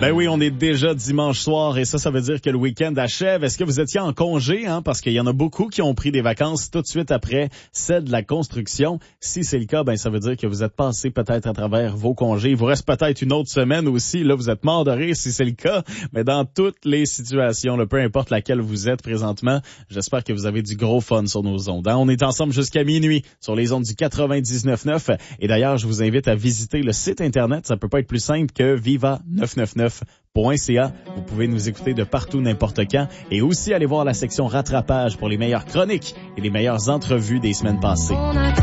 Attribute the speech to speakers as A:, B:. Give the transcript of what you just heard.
A: Ben oui, on est déjà dimanche soir et ça veut dire que le week-end achève. Est-ce que vous étiez en congé, parce qu'il y en a beaucoup qui ont pris des vacances tout de suite après celle de la construction. Si c'est le cas, ben ça veut dire que vous êtes passé peut-être à travers vos congés. Il vous reste peut-être une autre semaine aussi. Là, vous êtes mort de rire si c'est le cas. Mais dans toutes les situations, peu importe laquelle vous êtes présentement, j'espère que vous avez du gros fun sur nos ondes. On est ensemble jusqu'à minuit sur les ondes du 99.9. Et d'ailleurs, je vous invite à visiter le site Internet. Ça peut pas être plus simple que viva999.ca. Vous pouvez nous écouter de partout, n'importe quand. Et aussi aller voir la section rattrapage pour les meilleures chroniques et les meilleures entrevues des semaines passées.